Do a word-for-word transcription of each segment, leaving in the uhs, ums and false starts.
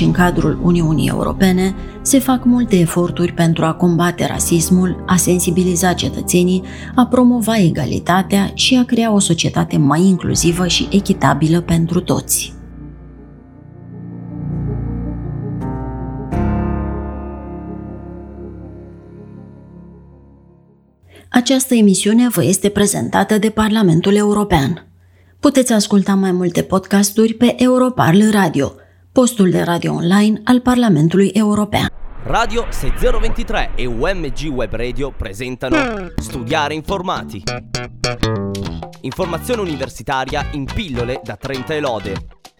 și în cadrul Uniunii Europene, se fac multe eforturi pentru a combate rasismul, a sensibiliza cetățenii, a promova egalitatea și a crea o societate mai inclusivă și echitabilă pentru toți. Această emisiune vă este prezentată de Parlamentul European. Puteți asculta mai multe podcasturi pe Europarl Radio, postul de radio online al Parlamentului European. Radio sei zero ventitré e U M G Web Radio presentano Studiare Informati. Informazione universitaria in pillole da trenta e lode.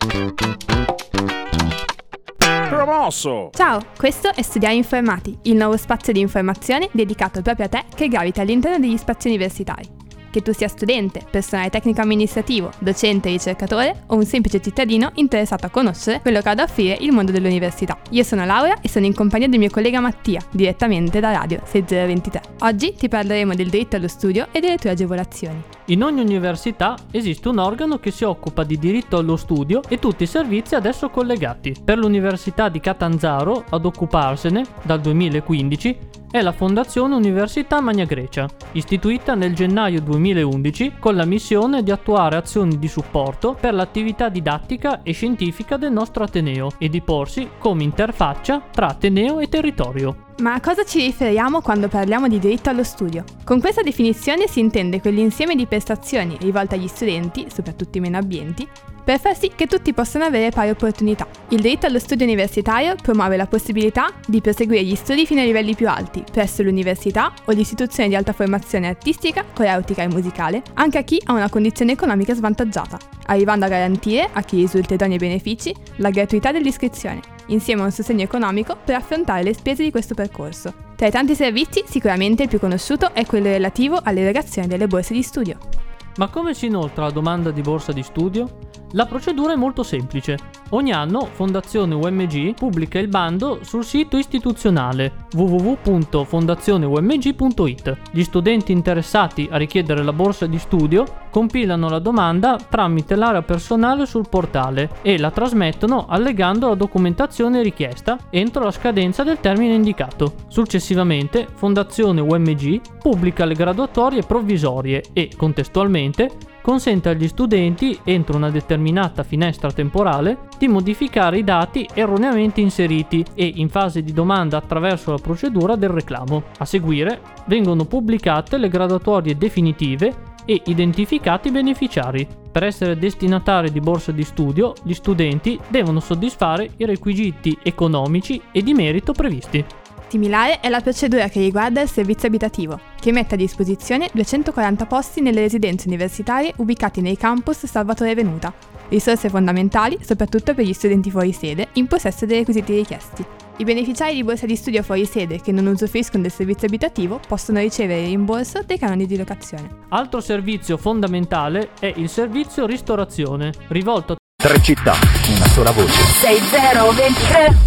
Promosso! Ciao, questo è Studiare Informati, il nuovo spazio di informazione dedicato proprio a te che gravita all'interno degli spazi universitari. Che tu sia studente, personale tecnico-amministrativo, docente, ricercatore o un semplice cittadino interessato a conoscere quello che ha da offrire il mondo dell'università. Io sono Laura e sono in compagnia del mio collega Mattia, direttamente da Radio sei zero ventitré. Oggi ti parleremo del diritto allo studio e delle tue agevolazioni. In ogni università esiste un organo che si occupa di diritto allo studio e tutti i servizi ad esso collegati. Per l'Università di Catanzaro, ad occuparsene, dal duemilaquindici, è la Fondazione Università Magna Grecia, istituita nel gennaio duemilaundici con la missione di attuare azioni di supporto per l'attività didattica e scientifica del nostro Ateneo e di porsi come interfaccia tra Ateneo e territorio. Ma a cosa ci riferiamo quando parliamo di diritto allo studio? Con questa definizione si intende quell'insieme di prestazioni rivolte agli studenti, soprattutto i meno abbienti, per far sì che tutti possano avere pari opportunità. Il diritto allo studio universitario promuove la possibilità di proseguire gli studi fino ai livelli più alti, presso l'università o l'istituzione di alta formazione artistica, coreutica e musicale, anche a chi ha una condizione economica svantaggiata, arrivando a garantire, a chi risulta idonei ai benefici, la gratuità dell'iscrizione, insieme a un sostegno economico per affrontare le spese di questo percorso. Tra i tanti servizi, sicuramente il più conosciuto è quello relativo all'erogazione delle borse di studio. Ma come si inoltra la domanda di borsa di studio? La procedura è molto semplice. Ogni anno Fondazione U M G pubblica il bando sul sito istituzionale w w w punto fondazione u m g punto i t. Gli studenti interessati a richiedere la borsa di studio compilano la domanda tramite l'area personale sul portale e la trasmettono allegando la documentazione richiesta entro la scadenza del termine indicato. Successivamente Fondazione U M G pubblica le graduatorie provvisorie e, contestualmente, consente agli studenti, entro una determinata finestra temporale, di modificare i dati erroneamente inseriti e in fase di domanda attraverso la procedura del reclamo. A seguire vengono pubblicate le graduatorie definitive e identificati i beneficiari. Per essere destinatari di borsa di studio, gli studenti devono soddisfare i requisiti economici e di merito previsti. Similare è la procedura che riguarda il servizio abitativo, che mette a disposizione duecentoquaranta posti nelle residenze universitarie ubicate nei campus Salvatore Venuta, risorse fondamentali soprattutto per gli studenti fuori sede in possesso dei requisiti richiesti. I beneficiari di borsa di studio fuori sede che non usufruiscono del servizio abitativo possono ricevere il rimborso dei canoni di locazione. Altro servizio fondamentale è il servizio ristorazione, rivolto a tre città, una sola voce. sei zero ventitré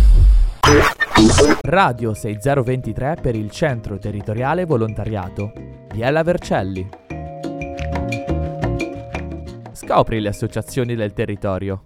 Radio sei zero ventitré per il Centro Territoriale Volontariato. Biella Vercelli. Scopri le associazioni del territorio.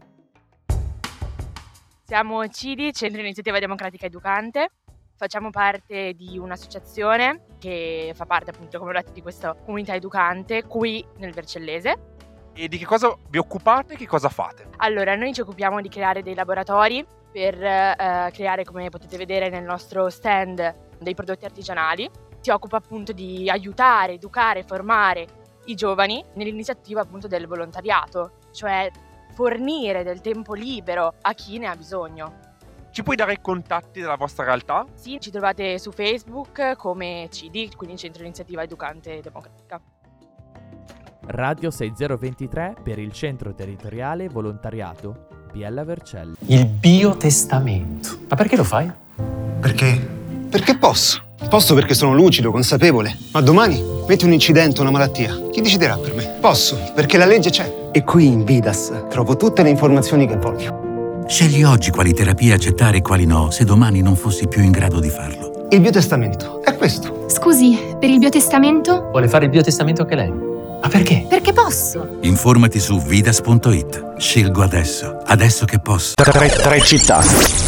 Siamo C I D I, Centro Iniziativa Democratica Educante. Facciamo parte di un'associazione che fa parte, appunto, come ho detto, di questa comunità educante qui nel Vercellese. E di che cosa vi occupate e che cosa fate? Allora, noi ci occupiamo di creare dei laboratori per eh, creare, come potete vedere nel nostro stand, dei prodotti artigianali. Si occupa appunto di aiutare, educare, formare i giovani nell'iniziativa appunto del volontariato, cioè fornire del tempo libero a chi ne ha bisogno. Ci puoi dare i contatti della vostra realtà? Sì, ci trovate su Facebook come C I D I, quindi Centro Iniziativa Educante Democratica. Radio sei zero ventitré per il Centro Territoriale Volontariato. Biella Vercelli. Il biotestamento. Ma perché lo fai? Perché? Perché posso. Posso perché sono lucido, consapevole. Ma domani metti un incidente, una malattia. Chi deciderà per me? Posso, perché la legge c'è. E qui in Vidas trovo tutte le informazioni che voglio. Scegli oggi quali terapie accettare e quali no, se domani non fossi più in grado di farlo. Il biotestamento è questo. Scusi, per il biotestamento? Vuole fare il biotestamento anche lei? Ma perché? Perché posso. Informati su vidas punto it. Scelgo adesso, adesso che posso. Tre, tre città.